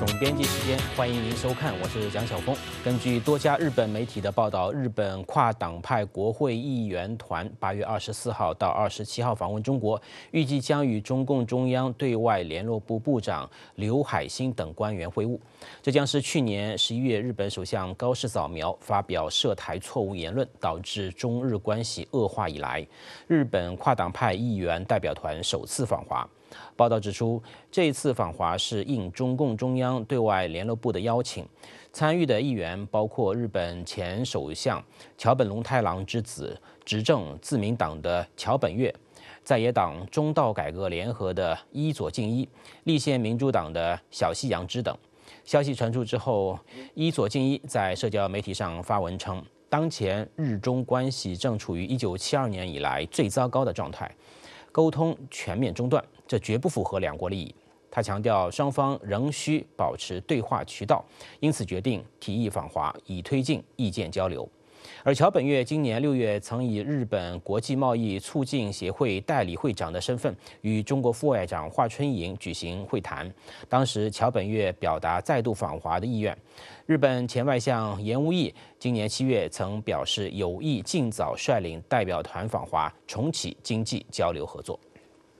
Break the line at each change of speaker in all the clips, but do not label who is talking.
总编辑时间，欢迎您收看，我是蒋晓峰。根据多家日本媒体的报道，日本跨党派国会议员团8月24号到27号访问中国，预计将与中共中央对外联络部部长刘海欣等官员会晤。这将是去年11月日本首相高市早苗发表涉台错误言论，导致中日关系恶化以来，日本跨党派议员代表团首次访华。报道指出，这一次访华是应中共中央对外联络部的邀请，参与的议员包括日本前首相桥本龙太郎之子、执政自民党的桥本岳、在野党中道改革联合的伊佐敬一、立宪民主党的小西洋之等。消息传出之后，伊佐敬一在社交媒体上发文称，当前日中关系正处于1972年以来最糟糕的状态，沟通全面中断，这绝不符合两国利益。他强调，双方仍需保持对话渠道，因此决定提议访华，以推进意见交流。而桥本岳今年6月曾以日本国际贸易促进协会代理会长的身份，与中国副外长华春莹举行会谈。当时，桥本岳表达再度访华的意愿。日本前外相岩屋义今年7月曾表示有意尽早率领代表团访华，重启经济交流合作。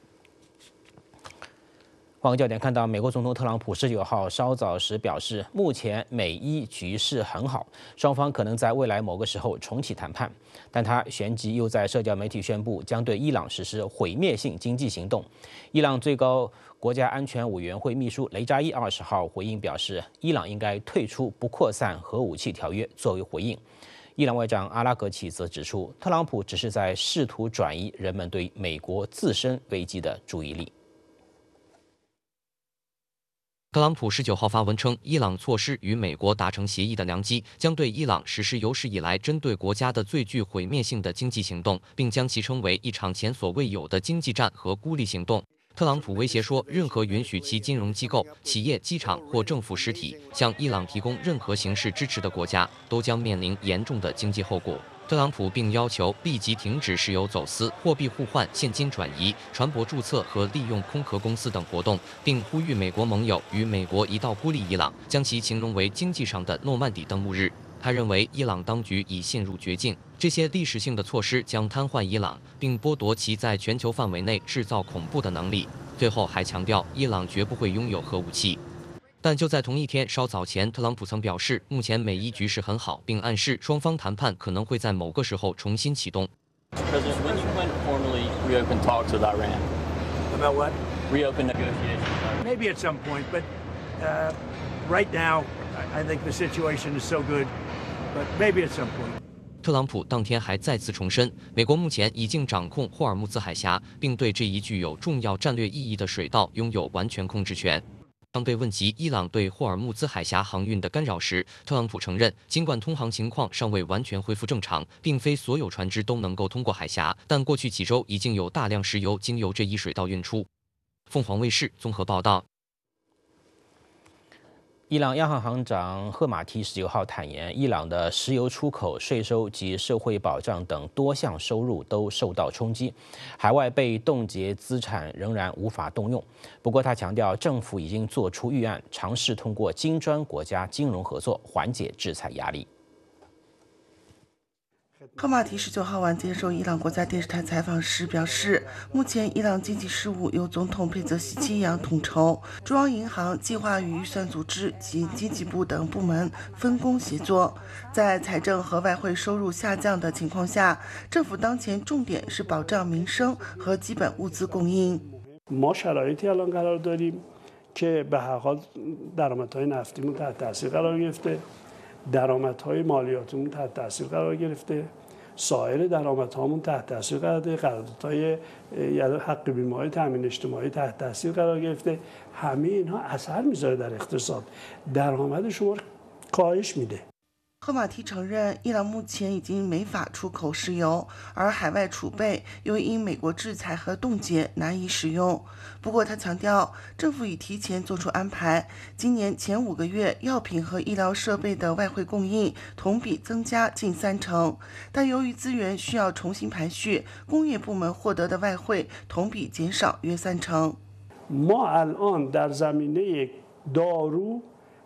换个焦点，看到美国总统特朗普19号稍早时表示，目前美伊局势很好，双方可能在未来某个时候重启谈判。但他旋即又在社交媒体宣布将对伊朗实施毁灭性经济行动。伊朗最高国家安全委员会秘书雷扎伊20号回应表示，伊朗应该退出不扩散核武器条约作为回应。伊朗外长阿拉格齐则指出，特朗普只是在试图转移人们对美国自身危机的注意力。
特朗普19号发文称，伊朗错失与美国达成协议的良机，将对伊朗实施有史以来针对国家的最具毁灭性的经济行动，并将其称为一场前所未有的经济战和孤立行动。特朗普威胁说，任何允许其金融机构、企业、机场或政府实体向伊朗提供任何形式支持的国家，都将面临严重的经济后果。特朗普并要求立即停止石油走私、货币互换、现金转移、船舶注册和利用空壳公司等活动，并呼吁美国盟友与美国一道孤立伊朗，将其形容为经济上的诺曼底登陆日。他认为伊朗当局已陷入绝境，这些历史性的措施将瘫痪伊朗，并剥夺其在全球范围内制造恐怖的能力。最后还强调，伊朗绝不会拥有核武器。但就在同一天稍早前，特朗普曾表示，目前美伊局势很好，并暗示双方谈判可能会在某个时候重新启动。
President, when you plan to formally reopen talks with Iran?
About what?
Reopen negotiations.
Maybe at some point, but right now, I think the situation is so good, but maybe at some point.
特朗普当天还再次重申，美国目前已经掌控霍尔木兹海峡，并对这一具有重要战略意义的水道拥有完全控制权。当被问及伊朗对霍尔木兹海峡航运的干扰时，特朗普承认，尽管通航情况尚未完全恢复正常，并非所有船只都能够通过海峡，但过去几周已经有大量石油经由这一水道运出。凤凰卫视综合报道。
伊朗央行行长赫马提19号坦言，伊朗的石油出口、税收及社会保障等多项收入都受到冲击，海外被冻结资产仍然无法动用。不过，他强调政府已经做出预案，尝试通过金砖国家金融合作缓解制裁压力。
赫马提19号晚接受伊朗国家电视台采访时表示，目前伊朗经济事务由总统佩泽西奇扬统筹，中央银行、计划与预算组织及经济部等部门分工协作。在财政和外汇收入下降的情况下，政府当前重点是保障民生和基本物资供应。
ما شرایطی الان قرار داریم که به هر حال درآمدهای نفتیمون تحت تاثیر قرار گرفته، درآمدهای مالیاتمون تحت تاثیر قرار گرفته. سایر درآمدهامون تحت تاثیر قرار داره، قراردادهای یعنی حق بیمه‌های تامین اجتماعی تحت تاثیر قرار گرفته. همه اینها اثر میذاره در اقتصاد، درآمد شما رو کاهش میده.
赫马提承认，伊朗目前已经没法出口石油，而海外储备又因美国制裁和冻结难以使用。不过，他强调，政府已提前做出安排，今年前5个月药品和医疗设备的外汇供应同比增加近30%，但由于资源需要重新排序，工业部门获得的外汇同比减少约30%。
ما الان در زمینه دارو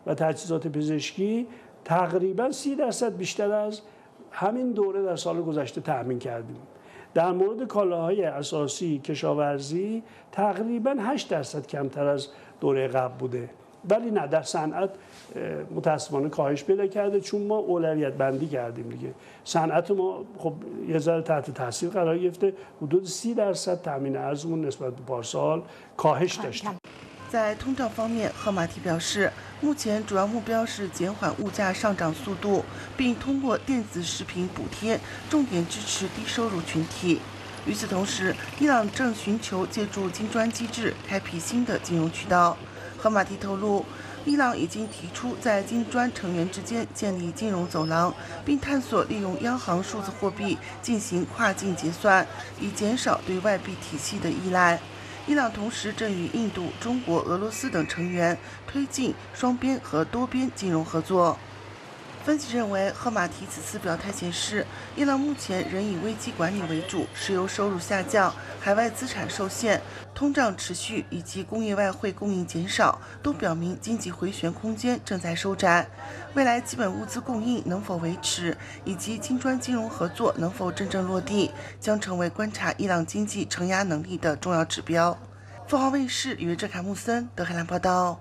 و تجهیزات پزشکی تقریبا 30% بیشتر از همین دوره در سال گذشته تأمین کردیم. در مورد کالاهای اساسی کشاورزی تقریبا 8% کمتر از دوره قبل بوده، ولی نه در صنعت متاسفانه کاهش پیدا کرده، چون ما اولویت بندی کردیم دیگه. صنعت ما خب یه ذره تحت تاثیر قرار گرفته، حدود 30% تامین ارزمون نسبت به پارسال کاهش داشتیم。
在通胀方面，赫马提表示，目前主要目标是减缓物价上涨速度，并通过电子食品补贴重点支持低收入群体。与此同时，伊朗正寻求借助金砖机制开辟新的金融渠道。赫马提透露，伊朗已经提出在金砖成员之间建立金融走廊，并探索利用央行数字货币进行跨境结算，以减少对外币体系的依赖。伊朗同时正与印度、中国、俄罗斯等成员推进双边和多边金融合作。分析认为，赫马提此次表态显示，伊朗目前仍以危机管理为主，石油收入下降，海外资产受限，通胀持续以及工业外汇供应减少，都表明经济回旋空间正在收窄。未来基本物资供应能否维持，以及金砖金融合作能否真正落地，将成为观察伊朗经济承压能力的重要指标。凤凰卫视李维哲、卡穆森、德黑兰报道。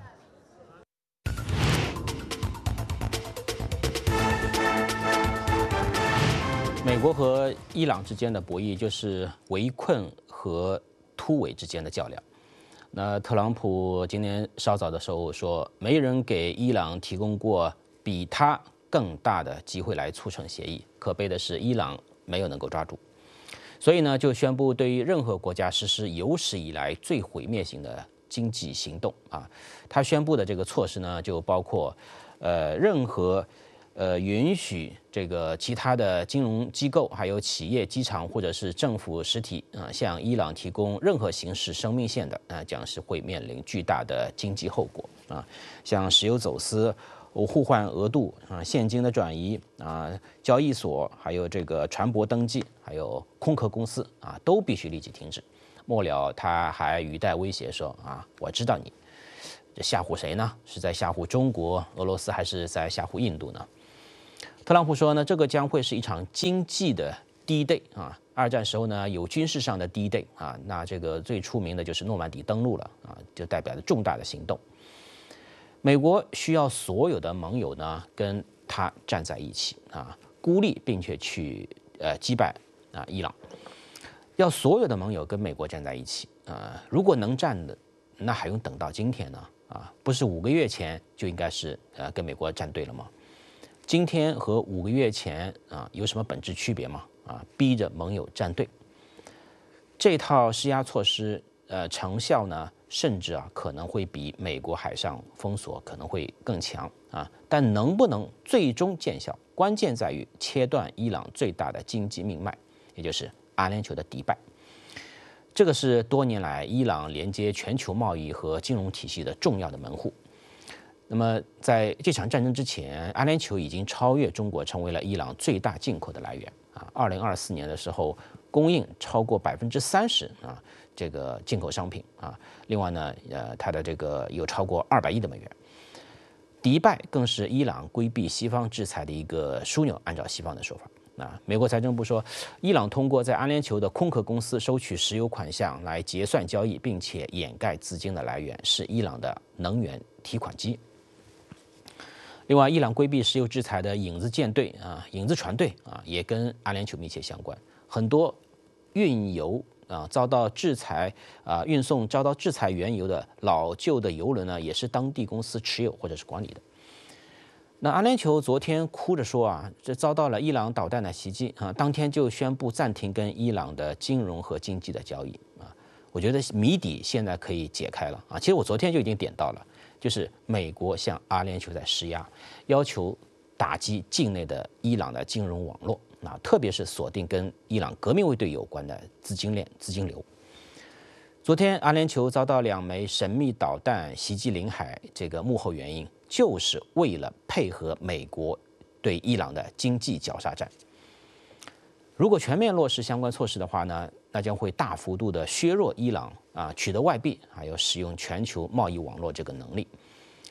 美国和伊朗之间的博弈就是围困和突围之间的较量。那特朗普今年稍早的时候说，没人给伊朗提供过比他更大的机会来促成协议，可悲的是伊朗没有能够抓住，所以呢就宣布对于任何国家实施有史以来最毁灭性的经济行动啊。他宣布的这个措施呢就包括任何允许这个其他的金融机构、还有企业、机场或者是政府实体向伊朗提供任何形式生命线的将是会面临巨大的经济后果啊，像石油走私、互换额度现金的转移交易所还有这个船舶登记，还有空壳公司都必须立即停止。末了，他还语带威胁说我知道你这吓唬谁呢？是在吓唬中国、俄罗斯，还是在吓唬印度呢？特朗普说呢，这个将会是一场经济的D-Day二战时候呢有军事上的D-Day那这个最出名的就是诺曼底登陆了就代表着重大的行动。美国需要所有的盟友呢跟他站在一起孤立并且去击败伊朗，要所有的盟友跟美国站在一起如果能站的，那还用等到今天呢不是5个月前就应该是跟美国站队了吗？今天和5个月前有什么本质区别吗？逼着盟友站队，这套施压措施成效呢，甚至可能会比美国海上封锁可能会更强但能不能最终见效，关键在于切断伊朗最大的经济命脉，也就是阿联酋的迪拜。这个是多年来伊朗连接全球贸易和金融体系的重要的门户。那么在这场战争之前，阿联酋已经超越中国，成为了伊朗最大进口的来源2024年的时候，供应超过30%这个进口商品另外呢它的这个有超过200亿的美元。迪拜更是伊朗规避西方制裁的一个枢纽，按照西方的说法。美国财政部说，伊朗通过在阿联酋的空壳公司收取石油款项来结算交易，并且掩盖资金的来源，是伊朗的能源提款机。另外，伊朗规避石油制裁的影子舰队影子船队也跟阿联酋密切相关。很多运油遭到制裁运送遭到制裁原油的老旧的油轮呢，也是当地公司持有或者是管理的。那阿联酋昨天哭着说这遭到了伊朗导弹的袭击当天就宣布暂停跟伊朗的金融和经济的交易我觉得谜底现在可以解开了其实我昨天就已经点到了，就是美国向阿联酋在施压，要求打击境内的伊朗的金融网络特别是锁定跟伊朗革命卫队有关的资金链、资金流。昨天阿联酋遭到2枚神秘导弹袭击领海，这个幕后原因就是为了配合美国对伊朗的经济绞杀战。如果全面落实相关措施的话呢，那将会大幅度的削弱伊朗取得外币还有使用全球贸易网络这个能力。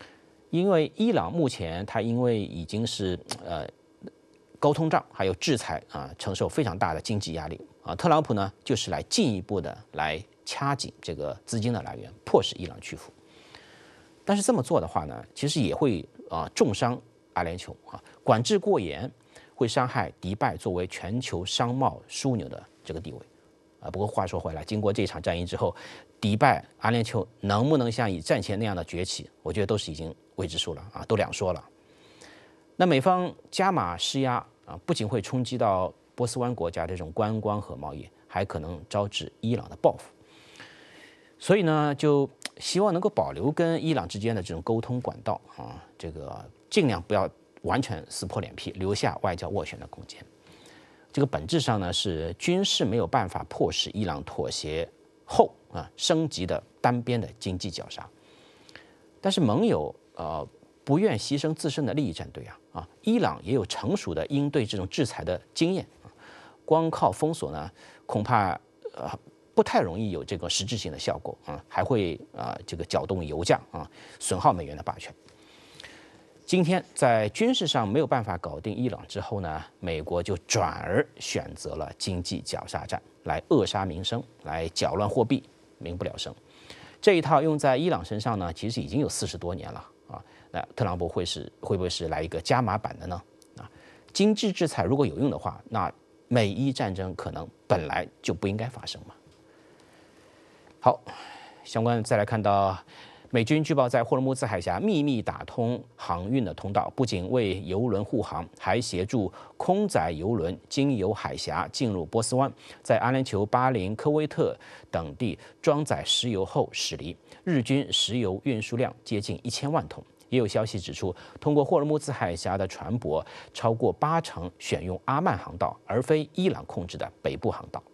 因为伊朗目前它因为已经是高通胀还有制裁啊，承受非常大的经济压力啊。特朗普呢就是来进一步的来掐紧这个资金的来源，迫使伊朗屈服。但是这么做的话呢，其实也会重伤阿联酋啊，管制过严会伤害迪拜作为全球商贸枢纽的这个地位啊。不过话说回来，经过这场战役之后，迪拜、阿联酋能不能像以战前那样的崛起，我觉得都是已经未知数了啊，都两说了。那美方加码施压啊，不仅会冲击到波斯湾国家这种观光和贸易，还可能招致伊朗的报复。所以呢，就希望能够保留跟伊朗之间的这种沟通管道啊，这个尽量不要完全撕破脸皮，留下外交斡旋的空间。这个本质上呢，是军事没有办法迫使伊朗妥协后啊升级的单边的经济绞杀。但是盟友不愿牺牲自身的利益站队啊，伊朗也有成熟的应对这种制裁的经验啊，光靠封锁呢，恐怕不太容易有这个实质性的效果啊，还会这个搅动油价啊，损耗美元的霸权。今天在军事上没有办法搞定伊朗之后呢，美国就转而选择了经济绞杀战来扼杀民生，来搅乱货币，民不聊生。这一套用在伊朗身上呢，其实已经有40多年了啊。那特朗普会不会是来一个加码版的呢？啊，经济制裁如果有用的话，那美伊战争可能本来就不应该发生嘛。好，相关再来看到，美军据报在霍尔木兹海峡秘密打通航运的通道，不仅为油轮护航，还协助空载油轮经由海峡进入波斯湾，在阿联酋、巴林、科威特等地装载石油后驶离。日均石油运输量接近1000万桶。也有消息指出，通过霍尔木兹海峡的船舶超过80%选用阿曼航道，而非伊朗控制的北部航道。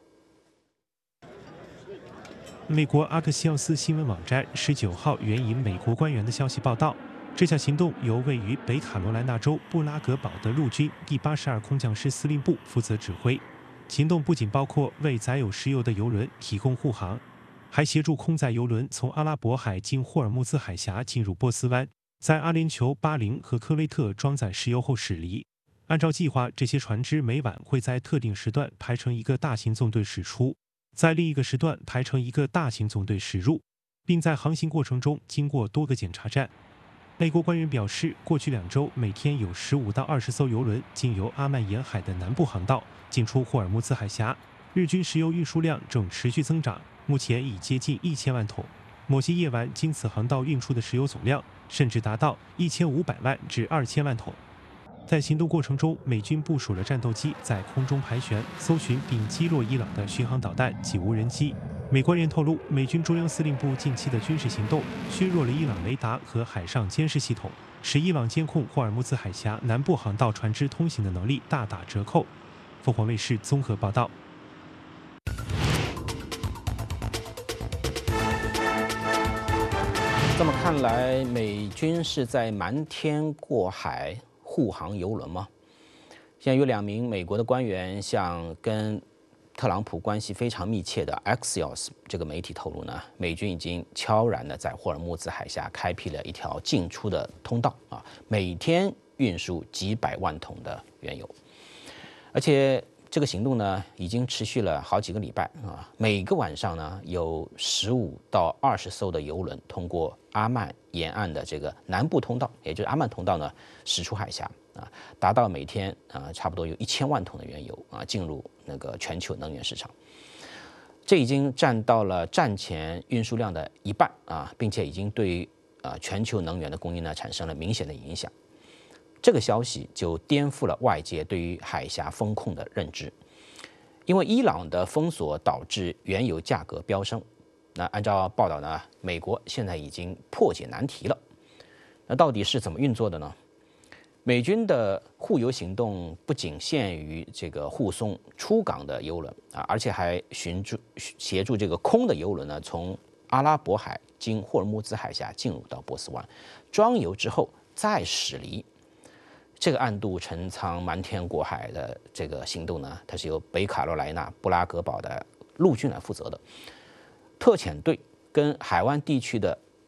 美国阿克西奥斯新闻网站19号援引美国官员的消息报道，这项行动由位于北卡罗来纳州布拉格堡的陆军第82空降师司令部负责指挥。行动不仅包括为载有石油的油轮提供护航，还协助空载油轮从阿拉伯海经霍尔木兹海峡进入波斯湾，在阿联酋、巴林和科威特装载石油后驶离。按照计划，这些船只每晚会在特定时段排成一个大型纵队驶出，在另一个时段排成一个大型纵队驶入，并在航行过程中经过多个检查站。美国官员表示，过去2周每天有15到20艘油轮经由阿曼沿海的南部航道进出霍尔木兹海峡，日均石油运输量正持续增长，目前已接近1000万桶。某些夜晚经此航道运出的石油总量甚至达到1500万至2000万桶。在行动过程中，美军部署了战斗机在空中盘旋，搜寻并击落伊朗的巡航导弹及无人机。美官员透露，美军中央司令部近期的军事行动削弱了伊朗雷达和海上监视系统，使伊朗监控霍尔木兹海峡南部航道船只通行的能力大打折扣。凤凰卫视综合报道。
这么看来，美军是在瞒天过海护航油轮吗？现在有2名美国的官员向跟特朗普关系非常密切的 Axios 这个媒体透露呢，美军已经悄然的在霍尔木兹海峡开辟了一条进出的通道啊，每天运输几百万桶的原油，而且这个行动呢已经持续了好几个礼拜啊，每个晚上呢有15到20艘的油轮通过阿曼沿岸的这个南部通道，也就是阿曼通道呢驶出海峡啊，达到每天差不多有1000万桶的原油啊进入那个全球能源市场，这已经占到了战前运输量的1半啊，并且已经对全球能源的供应呢产生了明显的影响。这个消息就颠覆了外界对于海峡风控的认知，因为伊朗的封锁导致原油价格飙升。那按照报道呢，美国现在已经破解难题了。那到底是怎么运作的呢？美军的护油行动不仅限于这个护送出港的油轮啊，而且还协助这个空的油轮呢，从阿拉伯海经霍尔木兹海峡进入到波斯湾，装油之后再驶离。这个暗度陈仓、瞒天过海的这个行动呢，它是由北卡罗来纳布拉格堡的陆军来负责的。特遣队跟海湾地区的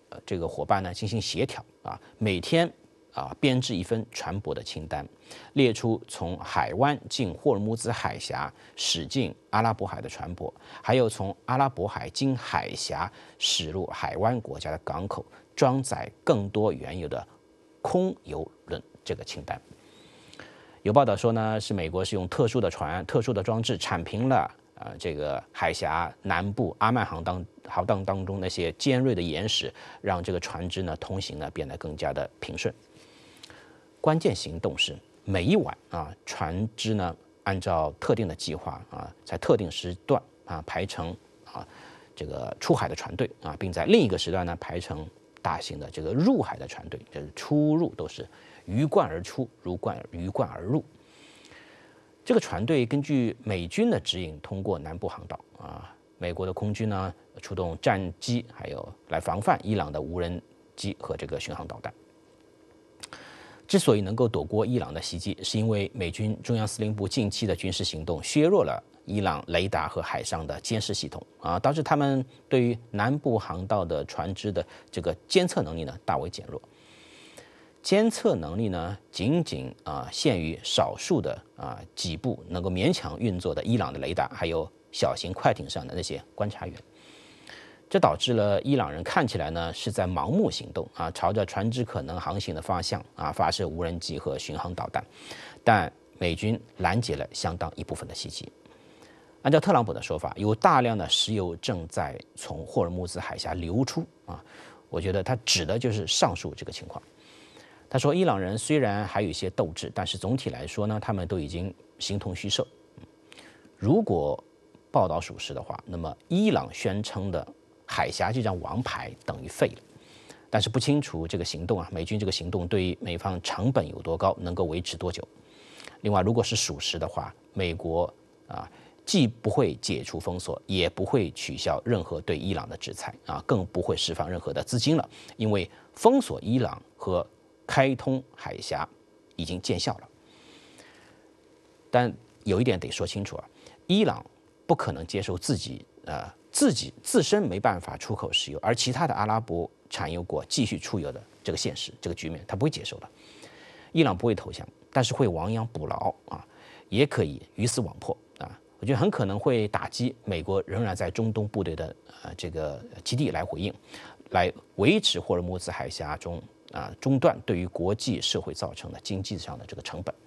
这个伙伴呢进行协调啊，每天编制一份船舶的清单，列出从海湾进霍尔木兹海峡驶进阿拉伯海的船舶，还有从阿拉伯海经海峡驶入海湾国家的港口装载更多原油的空油轮这个清单。有报道说呢，是美国是用特殊的船、特殊的装置铲平了这个海峡南部阿曼航道当中那些尖锐的岩石，让这个船只呢通行呢变得更加的平顺。关键行动是每一晚船只呢按照特定的计划在特定时段排成这个出海的船队并在另一个时段呢排成大型的这个入海的船队，就是出入都是鱼贯而出，鱼贯而入。这个船队根据美军的指引通过南部航道美国的空军呢出动战机，还有来防范伊朗的无人机和这个巡航导弹。之所以能够躲过伊朗的袭击，是因为美军中央司令部近期的军事行动削弱了伊朗雷达和海上的监视系统导致他们对于南部航道的船只的这个监测能力呢大为减弱。监测能力呢仅限于少数的几部能够勉强运作的伊朗的雷达，还有小型快艇上的那些观察员。这导致了伊朗人看起来呢是在盲目行动朝着船只可能航行的方向发射无人机和巡航导弹，但美军拦截了相当一部分的袭击。按照特朗普的说法，有大量的石油正在从霍尔木兹海峡流出我觉得他指的就是上述这个情况。他说，伊朗人虽然还有一些斗志，但是总体来说呢，他们都已经形同虚设。如果报道属实的话，那么伊朗宣称的海峡这张王牌等于废了。但是不清楚这个行动美军这个行动对于美方成本有多高，能够维持多久。另外，如果是属实的话，美国既不会解除封锁，也不会取消任何对伊朗的制裁更不会释放任何的资金了，因为封锁伊朗和开通海峡已经见效了。但有一点得说清楚伊朗不可能接受自身没办法出口石油，而其他的阿拉伯产油国继续出油的这个现实，这个局面他不会接受的。伊朗不会投降，但是会亡羊补牢也可以鱼死网破我觉得很可能会打击美国仍然在中东部队的这个基地来回应，来维持霍尔木兹海峡中中断对于国际社会造成的经济上的这个成本。